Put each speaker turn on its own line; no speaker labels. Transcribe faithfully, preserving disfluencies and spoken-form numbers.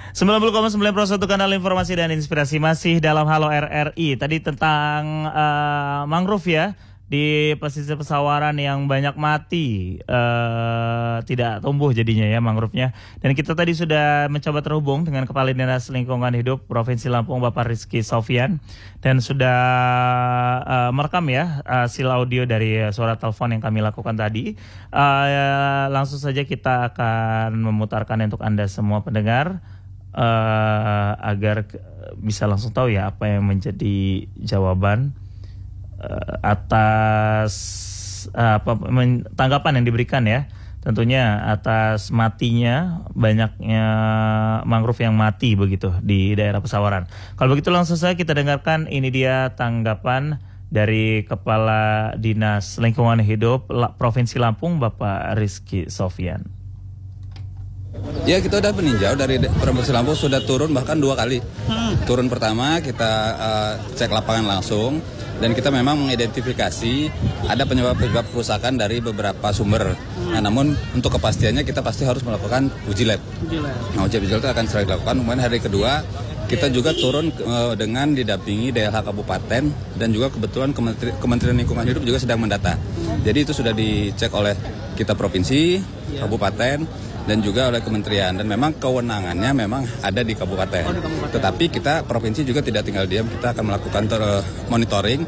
sembilan puluh koma sembilan satu kanal informasi dan inspirasi masih dalam Halo R R I. Tadi tentang uh, mangrove ya, di pesisir Pesawaran yang banyak mati, uh, tidak tumbuh jadinya ya mangrove-nya. Dan kita tadi sudah mencoba terhubung dengan Kepala Dinas Lingkungan Hidup Provinsi Lampung, Bapak Rizky Sofyan, dan sudah uh, merekam ya hasil audio dari suara telepon yang kami lakukan tadi. Uh, langsung saja kita akan memutarkan untuk Anda semua pendengar, uh, agar bisa langsung tahu ya apa yang menjadi jawaban Uh, atas uh, apa men, tanggapan yang diberikan ya, tentunya atas matinya banyaknya mangrove yang mati begitu di daerah Pesawaran. Kalau begitu langsung saja kita dengarkan, ini dia tanggapan dari Kepala Dinas Lingkungan Hidup Provinsi Lampung, Bapak Rizky Sofyan.
Ya, kita udah meninjau dari Provinsi Lampung, sudah turun bahkan dua kali. Hmm. Turun pertama kita uh, cek lapangan langsung, dan kita memang mengidentifikasi ada penyebab-penyebab kerusakan dari beberapa sumber. Hmm. Nah, namun untuk kepastiannya kita pasti harus melakukan uji lab. Uji lab. Nah, uji lab itu akan sering dilakukan. Kemudian hari kedua kita juga turun uh, dengan didampingi D L H Kabupaten, dan juga kebetulan Kementeri, Kementerian Lingkungan Hidup juga sedang mendata. Hmm. Jadi itu sudah dicek oleh kita provinsi, yeah. kabupaten, dan juga oleh kementerian, dan memang kewenangannya memang ada di kabupaten. Oh, di kabupaten. Tetapi kita provinsi juga tidak tinggal diam, kita akan melakukan monitoring